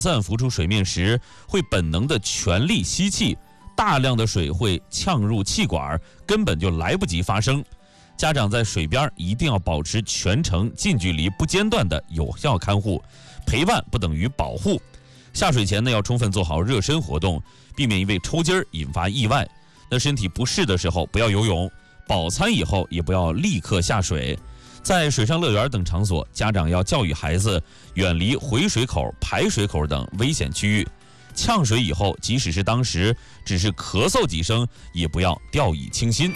散浮出水面时，会本能的全力吸气，大量的水会呛入气管，根本就来不及发声。家长在水边一定要保持全程近距离不间断的有效看护，陪伴不等于保护。下水前呢，要充分做好热身活动，避免因为抽筋引发意外。那身体不适的时候不要游泳，饱餐以后也不要立刻下水。在水上乐园等场所，家长要教育孩子远离回水口、排水口等危险区域。呛水以后，即使是当时只是咳嗽几声，也不要掉以轻心。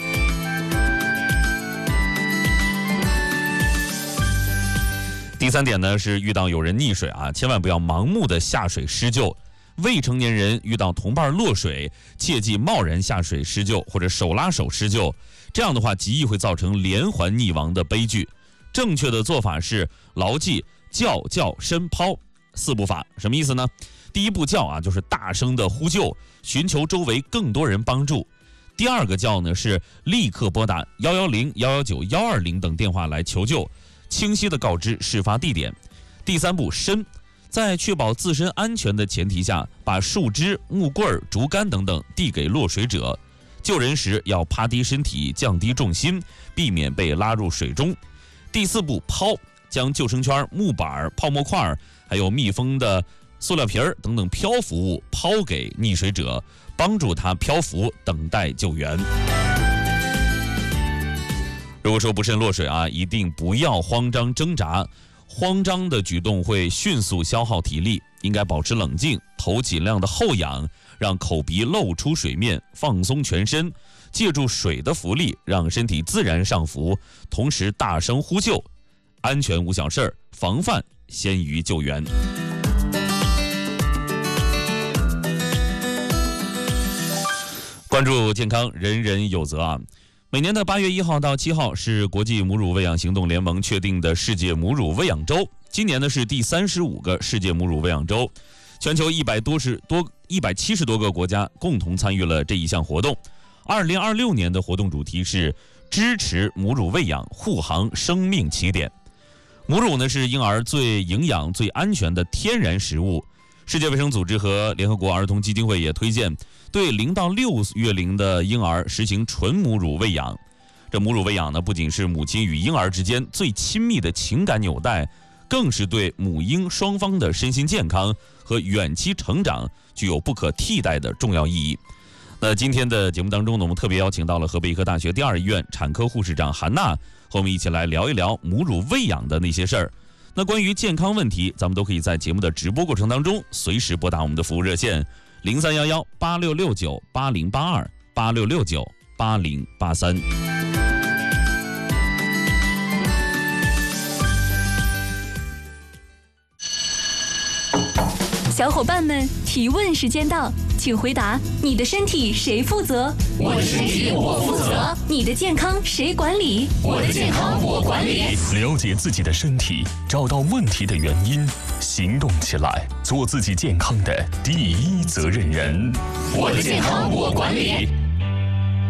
第3点呢，是遇到有人溺水啊，千万不要盲目的下水施救。未成年人遇到同伴落水，切忌贸然下水施救或者手拉手施救，这样的话极易会造成连环溺亡的悲剧。正确的做法是牢记叫叫伸抛4步法，什么意思呢？第一步叫啊，就是大声的呼救，寻求周围更多人帮助。第2个叫呢，是立刻拨打110、119、120等电话来求救，清晰的告知事发地点。第3步伸，在确保自身安全的前提下，把树枝、木棍、竹竿等等递给落水者。救人时要趴低身体，降低重心，避免被拉入水中。第4步抛，将救生圈、木板、泡沫块，还有密封的塑料瓶等等漂浮物抛给溺水者，帮助他漂浮，等待救援。如果说不慎落水啊，一定不要慌张挣扎，慌张的举动会迅速消耗体力，应该保持冷静，头尽量的后仰，让口鼻露出水面，放松全身，借助水的浮力，让身体自然上浮，同时大声呼救。安全无小事，防范先于救援。关注健康，人人有责啊！每年的8月1号到7号是国际母乳喂养行动联盟确定的世界母乳喂养周，今年呢是第35个世界母乳喂养周，全球170多个国家共同参与了这一项活动。2026年的活动主题是支持母乳喂养，护航生命起点。母乳呢是婴儿最营养、最安全的天然食物。世界卫生组织和联合国儿童基金会也推荐对0到6月龄的婴儿实行纯母乳喂养。这母乳喂养呢，不仅是母亲与婴儿之间最亲密的情感纽带，更是对母婴双方的身心健康和远期成长具有不可替代的重要意义。那今天的节目当中呢，我们特别邀请到了河北医科大学第2医院产科护士长韩娜，和我们一起来聊一聊母乳喂养的那些事儿。那关于健康问题，咱们都可以在节目的直播过程当中随时拨打我们的服务热线031186698082 86698083。 小伙伴们，提问时间到，请回答：你的身体谁负责？ 我的身体我负责。 你的健康谁管理？ 我的健康我管理。 了解自己的身体，找到问题的原因，行动起来，做自己健康的第一责任人。 我的健康我管理。